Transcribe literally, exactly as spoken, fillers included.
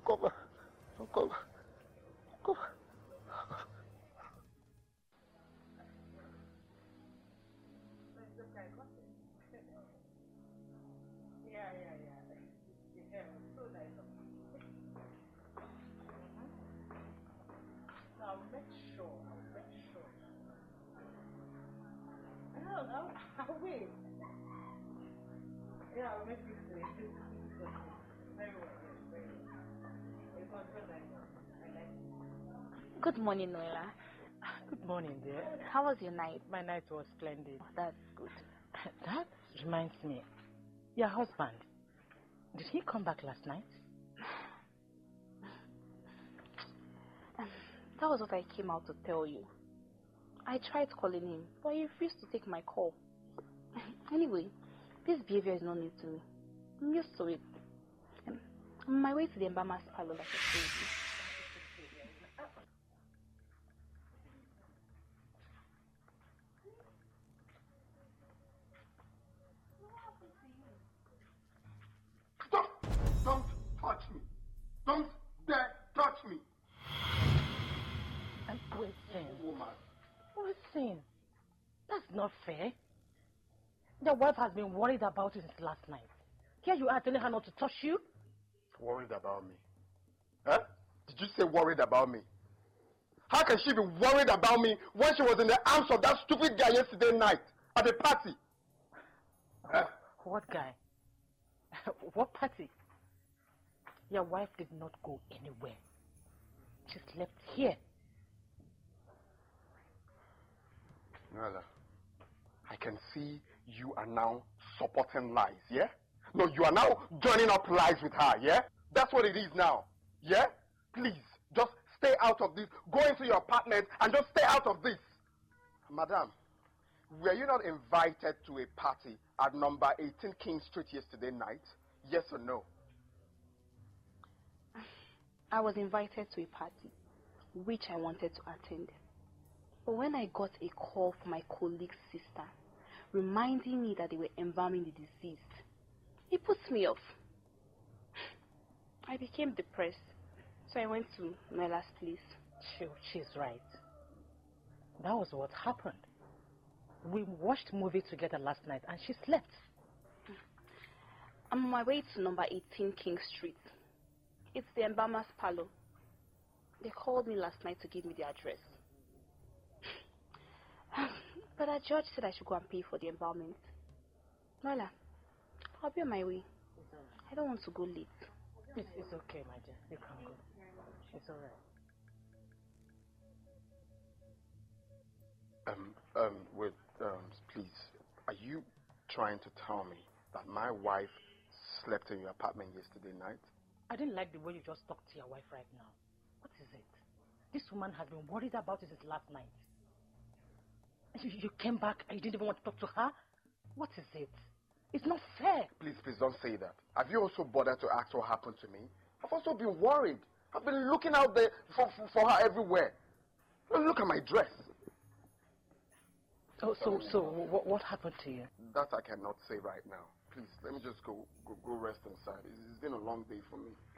cover. Cover. Cover. Yeah, yeah, yeah. Yeah, so nice of you. I'll make sure. I'll make sure. No, no, I'll wait. Yeah, I'll make you say. Very well, yes, very well. It was so nice. I like it. Good morning, Noella. Good morning, dear. How was your night? My night was splendid. Oh, that's good. That reminds me. Your husband, did he come back last night? That was what I came out to tell you. I tried calling him, but he refused to take my call. Anyway, this behavior is not new to me. I'm used to it. I'm on my way to the Mbama's parlor, like I told you. Stop! Don't touch me. Don't dare touch me. And wait, Sin. Woman. Wait, Sin. That's not fair. Your wife has been worried about you since last night. Here you are telling her not to touch you? Worried about me? Huh? Did you say worried about me? How can she be worried about me when she was in the arms of that stupid guy yesterday night at the party? Huh? What guy? What party? Your wife did not go anywhere. She slept here. Noella, I can see you are now supporting lies, yeah? No, you are now joining up lies with her, yeah? That's what it is now, yeah? Please, just stay out of this. Go into your apartment and just stay out of this. Madam, were you not invited to a party at number eighteen King Street yesterday night? Yes or no? I was invited to a party, which I wanted to attend. But when I got a call from my colleague's sister, reminding me that they were embalming the deceased, it puts me off. I became depressed, so I went to Noella's place. She, she's right. That was what happened. We watched movie together last night and she slept. I'm on my way to number eighteen King Street. It's the embalmer's parlor. They called me last night to give me the address. But our judge said I should go and pay for the embalmment. Noella, I'll be on my way. I don't want to go late. It's, it's okay, my dear. You can go. It's all right. Um, um, wait, um, please. Are you trying to tell me that my wife slept in your apartment yesterday night? I didn't like the way you just talked to your wife right now. What is it? This woman has been worried about you since last night. You, you came back and you didn't even want to talk to her? What is it? It's not fair. Please, please don't say that. Have you also bothered to ask what happened to me? I've also been worried. I've been looking out there for, for, for her everywhere. Look at my dress. Oh, so, so what, what happened to you? That I cannot say right now. Please, let me just go, go, go rest inside. It's, it's been a long day for me.